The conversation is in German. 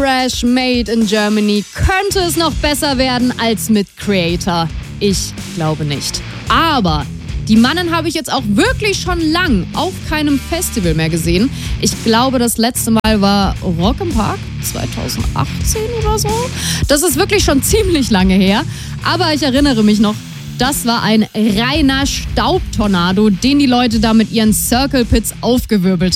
Fresh Made in Germany. Könnte es noch besser werden als mit Creator? Ich glaube nicht. Aber die Mannen habe ich jetzt auch wirklich schon lang auf keinem Festival mehr gesehen. Ich glaube, das letzte Mal war Rock im Park 2018 oder so. Das ist wirklich schon ziemlich lange her. Aber ich erinnere mich noch, das war ein reiner Staubtornado, den die Leute da mit ihren Circle Pits aufgewirbelt